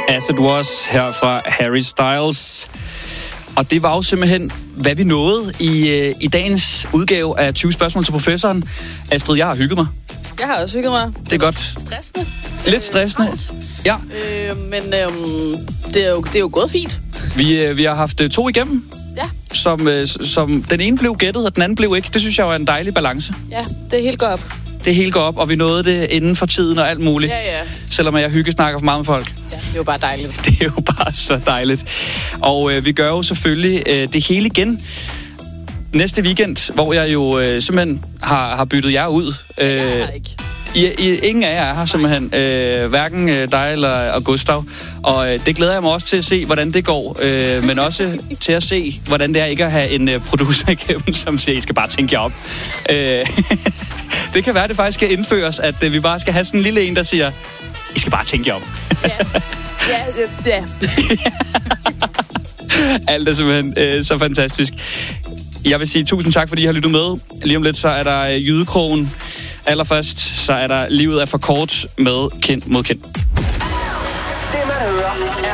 As It Was her fra Harry Styles. Og det var jo simpelthen, hvad vi nåede i dagens udgave af 20 spørgsmål til professoren. Astrid, jeg har hygget mig. Jeg har også hygget mig. Det er godt. Stressende. Lidt stressende. Ja. Men det er jo gået fint. Vi har haft 2 igennem. Ja. Som den ene blev gættet, og den anden blev ikke. Det synes jeg var en dejlig balance. Ja, det hele går op. Det hele går op, og vi nåede det inden for tiden og alt muligt. Ja. Selvom jeg hyggesnakker for meget med folk. Ja, det er jo bare dejligt. Det er jo bare så dejligt. Og vi gør jo selvfølgelig det hele igen næste weekend, hvor jeg jo simpelthen har byttet jer ud. Jeg har ikke. Ingen af jer er her simpelthen. Hverken dig eller Gustav. Og det glæder jeg mig også til at se, hvordan det går. Men også til at se, hvordan det er ikke at have en producer igennem, som siger, I skal bare tænke jer op. Det kan være, at det faktisk skal indføres, at vi bare skal have sådan en lille en, der siger, I skal bare tænke jer op. Ja. Alt er simpelthen så fantastisk. Jeg vil sige tusind tak, fordi I har lyttet med. Lige om lidt, så er der Jydekrogen. Allerførst, så er der Livet er for kort med Kind mod Kind.